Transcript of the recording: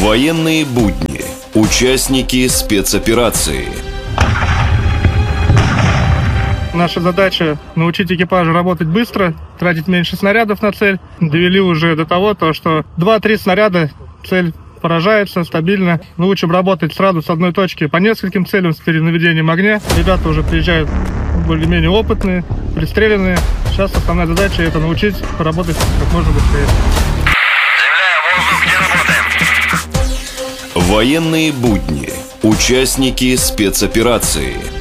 Военные будни. Участники спецоперации. Наша задача — научить экипажу работать быстро, тратить меньше снарядов на цель. Довели уже до того, что 2-3 снаряда цель поражается стабильно. Мы учим работать сразу с одной точки по нескольким целям с перенаведением огня. Ребята уже приезжают более-менее опытные, пристреленные. Сейчас основная задача — это научить работать как можно быстрее. Земля, воздух, где работаем? Военные будни. Участники спецоперации.